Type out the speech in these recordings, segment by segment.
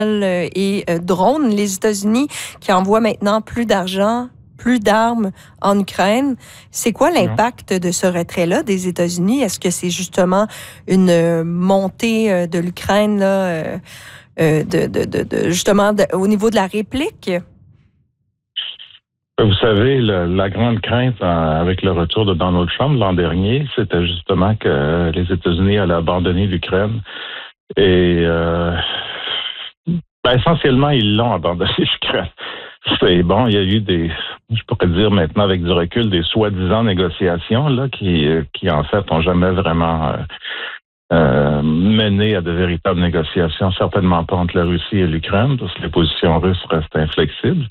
et drones. Les États-Unis qui envoient maintenant plus d'argent, plus d'armes en Ukraine. C'est quoi l'impact de ce retrait-là des États-Unis? Est-ce que c'est justement une montée de l'Ukraine là, justement au niveau de la réplique? Vous savez, la grande crainte avec le retour de Donald Trump l'an dernier, c'était justement que les États-Unis allaient abandonner l'Ukraine. Et essentiellement, ils l'ont abandonné, l'Ukraine. C'est bon, il y a eu je pourrais dire maintenant avec du recul, des soi-disant négociations là qui en fait n'ont jamais vraiment mené à de véritables négociations, certainement pas entre la Russie et l'Ukraine, parce que les positions russes restent inflexibles.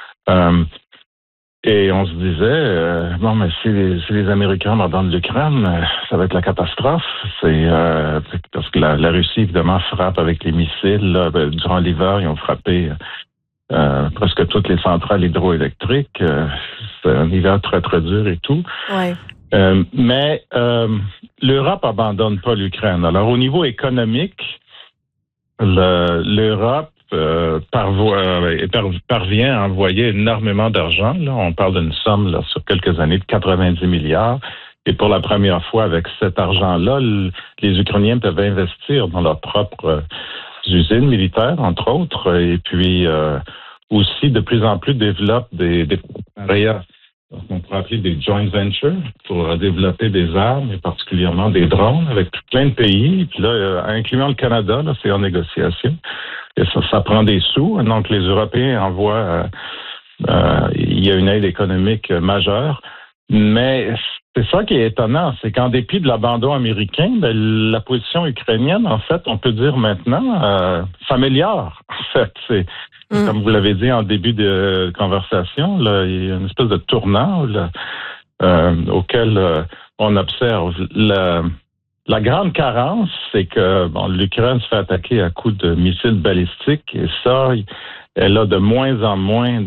Et on se disait, bon, mais si les Américains abandonnent l'Ukraine, ça va être la catastrophe. C'est parce que la Russie, évidemment, frappe avec les missiles. Là, durant l'hiver, ils ont frappé presque toutes les centrales hydroélectriques. C'est un hiver très, très dur et tout. Ouais. Mais l'Europe abandonne pas l'Ukraine. Alors, au niveau économique, l'Europe parvient à envoyer énormément d'argent. Là, on parle d'une somme là, sur quelques années de 90 milliards. Et pour la première fois, avec cet argent-là, les Ukrainiens peuvent investir dans leurs propres usines militaires, entre autres, et puis aussi de plus en plus développent des partenariats, qu'on pourrait appeler des joint ventures, pour développer des armes, et particulièrement des drones, avec plein de pays. Et puis là, incluant le Canada, là, c'est en négociation. Et ça prend des sous. Donc, les Européens envoient... il y a une aide économique majeure. Mais c'est ça qui est étonnant, c'est qu'en dépit de l'abandon américain, la position ukrainienne, en fait, on peut dire maintenant, s'améliore. En fait, c'est comme vous l'avez dit en début de conversation, là, il y a une espèce de tournant là, auquel on observe. La grande carence, c'est que l'Ukraine se fait attaquer à coups de missiles balistiques et ça, elle a de moins en moins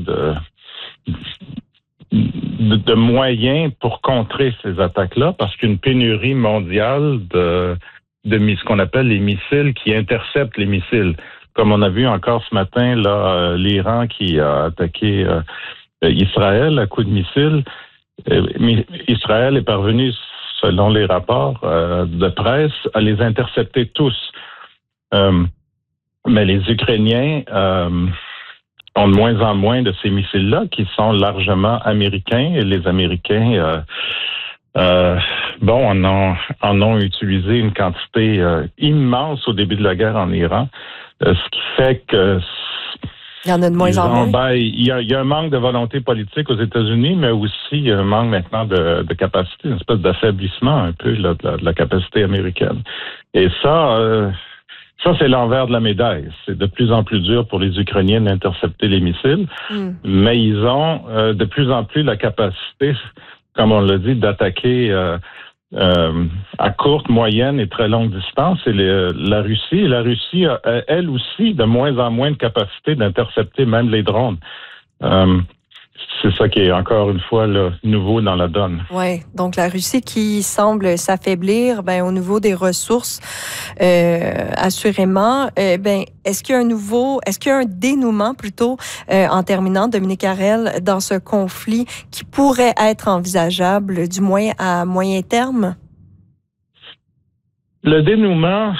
de moyens pour contrer ces attaques-là, parce qu'une pénurie mondiale de ce qu'on appelle les missiles qui interceptent les missiles. Comme on a vu encore ce matin, là, l'Iran qui a attaqué Israël à coups de missiles. Israël est parvenu, selon les rapports de presse, à les intercepter tous. Mais les Ukrainiens ont de moins en moins de ces missiles-là qui sont largement américains et les Américains en ont utilisé une quantité immense au début de la guerre en Iran, ce qui fait que il y en a de moins en moins. Il y a un manque de volonté politique aux États-Unis, mais aussi un manque maintenant de capacité, une espèce d'affaiblissement un peu là, de la capacité américaine. Et ça, c'est l'envers de la médaille. C'est de plus en plus dur pour les Ukrainiens d'intercepter les missiles, mais ils ont de plus en plus la capacité, comme on l'a dit, d'attaquer à courte, moyenne et très longue distance. Et la Russie a, elle aussi, de moins en moins de capacité d'intercepter même les drones. C'est ça qui est encore une fois là, nouveau dans la donne. Oui, donc la Russie qui semble s'affaiblir au niveau des ressources, assurément. Est-ce qu'il y a un dénouement plutôt, en terminant, Dominique Harel, dans ce conflit qui pourrait être envisageable, du moins à moyen terme? Le dénouement,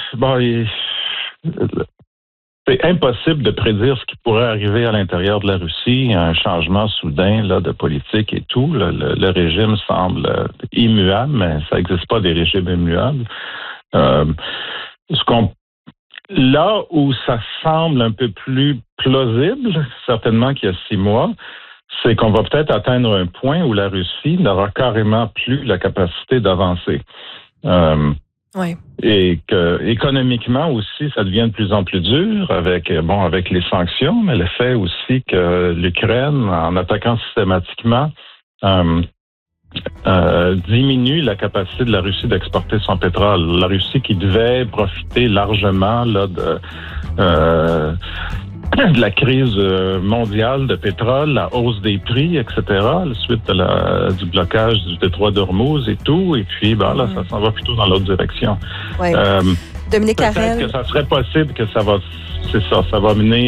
c'est impossible de prédire ce qui pourrait arriver à l'intérieur de la Russie, un changement soudain là, de politique et tout. Le régime semble immuable, mais ça n'existe pas des régimes immuables. Là où ça semble un peu plus plausible, certainement qu'il y a 6 mois, c'est qu'on va peut-être atteindre un point où la Russie n'aura carrément plus la capacité d'avancer. Oui. Et que économiquement aussi, ça devient de plus en plus dur avec les sanctions, mais le fait aussi que l'Ukraine, en attaquant systématiquement, diminue la capacité de la Russie d'exporter son pétrole. La Russie qui devait profiter largement là, de la crise mondiale de pétrole, la hausse des prix, etc., suite du blocage du détroit d'Ormuz et tout, et puis là, ça s'en va plutôt dans l'autre direction. Ouais. Dominique Harel. Peut-être que ça serait possible que ça va mener